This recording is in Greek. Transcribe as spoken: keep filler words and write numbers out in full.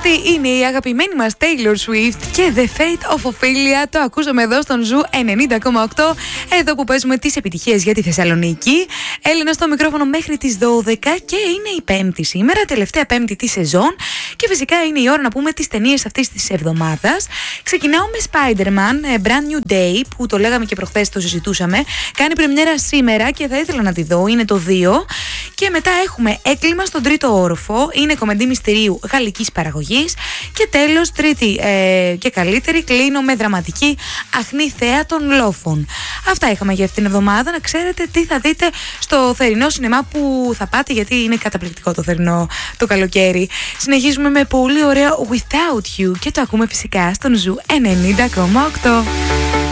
Αυτή είναι η αγαπημένη μας Taylor Swift και The Fate of Ophelia. Το ακούσαμε εδώ στον Ζου ενενήντα κόμμα οκτώ, εδώ που παίζουμε τις επιτυχίες για τη Θεσσαλονίκη. Έλληνα στο μικρόφωνο μέχρι τις δώδεκα και είναι η Πέμπτη σήμερα, τελευταία Πέμπτη τη σεζόν. Και φυσικά είναι η ώρα να πούμε τις ταινίες αυτής της εβδομάδας. Ξεκινάω με Spider-Man, Brand New Day, που το λέγαμε και προχθές, το συζητούσαμε. Κάνει πρεμιέρα σήμερα και θα ήθελα να τη δω, είναι το δύο. Και μετά έχουμε Έγκλημα στον τρίτο όροφο, είναι κομμεντή μυστηρίου γαλλικής παραγωγής. Και τέλος, τρίτη ε, και καλύτερη, κλείνω με δραματική Αχνή θέα των λόφων. Αυτά είχαμε για αυτήν την εβδομάδα. Να ξέρετε τι θα δείτε στο θερινό σινεμά που θα πάτε, γιατί είναι καταπληκτικό το θερινό το καλοκαίρι. Συνεχίζουμε με πολύ ωραίο Without You και το ακούμε φυσικά στον Ζου ενενήντα κόμμα οκτώ.